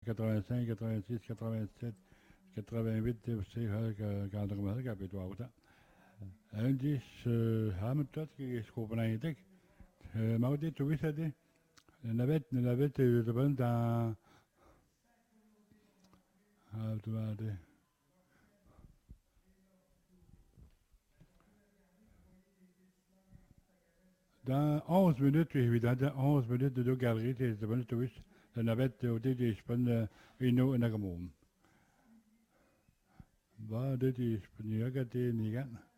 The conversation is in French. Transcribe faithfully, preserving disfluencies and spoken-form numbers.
quatre-vingt-cinq, quatre-vingt-six, quatre-vingt-sept, quatre-vingt-huit, c'est quand on a capé toi. Un dix, Hamilton qui est scopé. Maudit, tu vois ça dit? La navette, la navette, je te prends dans. Ah, tu vas dire. Dans onze minutes, évidemment, dans onze minutes de deux galeries, tu te prends, tu vois, la navette, au début, je prends une eau et un gamin. Va, tu dis, je prends, regarde, tu